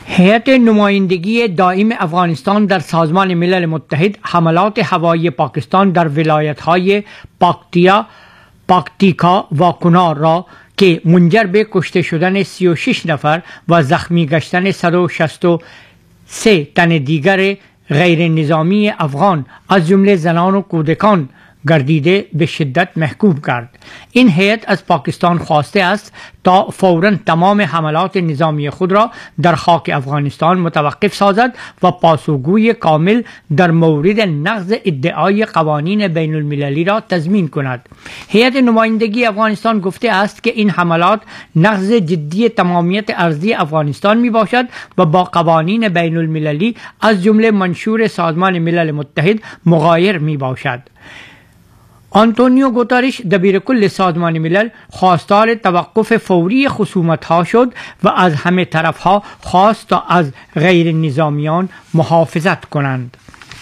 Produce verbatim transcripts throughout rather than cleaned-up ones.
هیئت نمایندگی دائم افغانستان در سازمان ملل متحد حملات هوایی پاکستان در ولایت‌های پاکتیا، پاکتیکا و کنار را که منجر به کشته شدن سی و شش نفر و زخمی گشتن صد و شصت و سه تن دیگر غیر نظامی افغان از جمله زنان و کودکان گردیده به شدت محکوم کرد. این هیئت از پاکستان خواسته است تا فوراً تمام حملات نظامی خود را در خاک افغانستان متوقف سازد و پاسخگویی کامل در مورد نقض ادعای قوانین بین المللی را تضمین کند. هیئت نمایندگی افغانستان گفته است که این حملات نقض جدی تمامیت ارضی افغانستان می باشد و با قوانین بین المللی از جمله منشور سازمان ملل متحد مغایر می باشد. آنتونیو گوتارش دبیر کل سازمان ملل خواستار توقف فوری خصومت ها شد و از همه طرف ها خواست تا از غیر نظامیان محافظت کنند.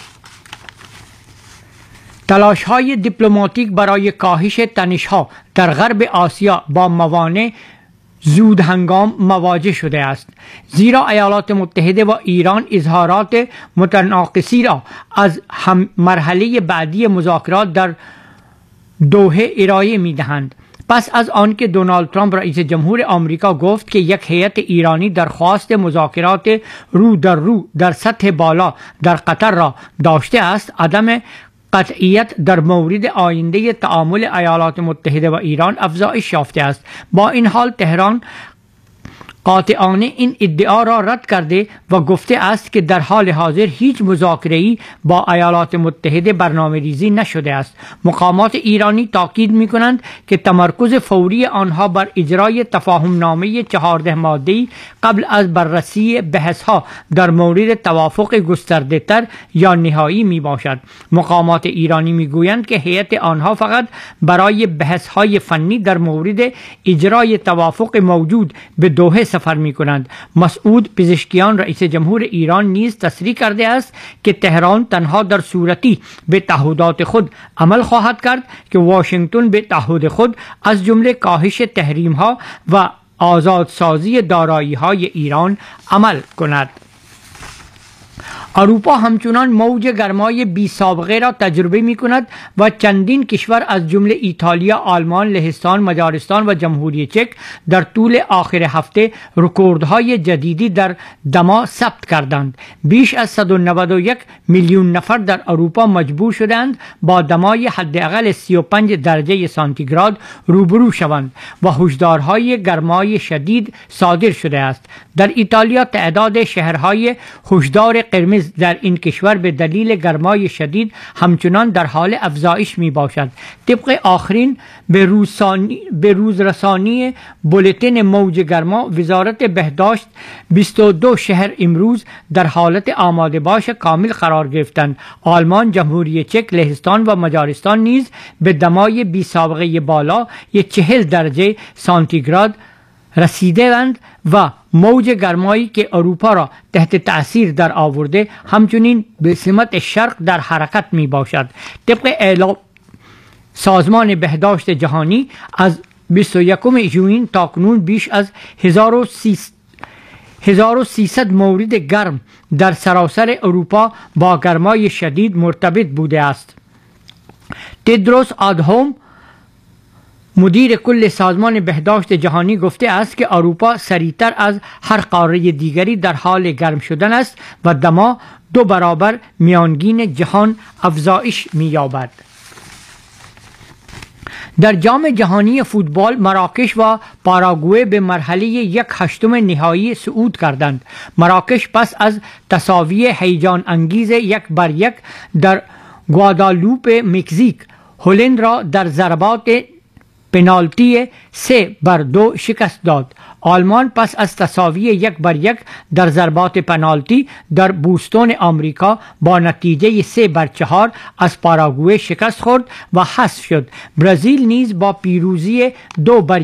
تلاش های دیپلماتیک برای کاهش تنش ها در غرب آسیا با موانع زود هنگام مواجه شده است، زیرا ایالات متحده و ایران اظهارات متناقضی را از هم مرحله بعدی مذاکرات در دوحه ارائه می دهند. پس از آنکه دونالد ترامپ رئیس جمهور آمریکا گفت که یک هیئت ایرانی درخواست مذاکرات رو در رو در سطح بالا در قطر را داشته است، عدم قطعیت در مورد آینده تعامل ایالات متحده و ایران افزایش یافته است. با این حال تهران قاطعانه این ادعا را رد کرده و گفته است که در حال حاضر هیچ مذاکره‌ای با ایالات متحده برنامه ریزی نشده است. مقامات ایرانی تاکید می کنند که تمرکز فوری آنها بر اجرای تفاهم نامه چهارده ماده‌ای قبل از بررسی بحث ها در مورد توافق گسترده تر یا نهایی می باشد. مقامات ایرانی می گویند که هیئت آنها فقط برای بحث های فنی در مورد اجرای توافق موجود به دوحه سفر می کنند. مسعود پزشکیان رئیس جمهور ایران نیز تصریح کرده است که تهران تنها در صورتی به تعهدات خود عمل خواهد کرد که واشنگتن به تعهد خود از جمله کاهش تحریم ها و آزادسازی دارایی های ایران عمل کند. اروپا همچنان موج گرمای بی سابقه را تجربه می کند و چندین کشور از جمله ایتالیا، آلمان، لهستان، مجارستان و جمهوری چک در طول آخر هفته رکوردهای جدیدی در دما ثبت کردند. بیش از صد و نود و یک میلیون نفر در اروپا مجبور شدند با دمای حداقل سی و پنج درجه سانتیگراد روبرو شوند و هشدارهای گرمای شدید صادر شده است. در ایتالیا تعداد شهرهای هشدار قرمز در این کشور به دلیل گرمای شدید همچنان در حال افزایش می باشد. طبق آخرین به روزرسانی بولتن موج گرما، وزارت بهداشت بیست و دو شهر امروز در حالت آماده باش کامل قرار گرفتند. آلمان، جمهوری چک، لهستان و مجارستان نیز به دمای بی سابقه بالا یک چهل درجه سانتیگراد رسیدند و موج گرمایی که اروپا را تحت تأثیر در آورده همچنین به سمت شرق در حرکت می باشد. طبق اعلام سازمان بهداشت جهانی از بیست و یکم ژوئن تاکنون بیش از هزار و سیصد مورد گرم در سراسر اروپا با گرمای شدید مرتبط بوده است. تدروس آدهانوم مدیر کل سازمان بهداشت جهانی گفته است که اروپا سریعتر از هر قاره دیگری در حال گرم شدن است و دما دو برابر میانگین جهان افزایش می‌یابد. در جام جهانی فوتبال مراکش و پاراگوئه به مرحله یک هشتم نهایی صعود کردند. مراکش پس از تساوی هیجان انگیز یک بر یک در گوادالوپ مکزیک هلند را در ضربات پنالتی سه بر دو شکست داد. آلمان پس از تساوی یک بر یک در ضربات پنالتی در بوستون آمریکا با نتیجه سه بر چهار از پاراگوئه شکست خورد و حذف شد. برزیل نیز با پیروزی دو بر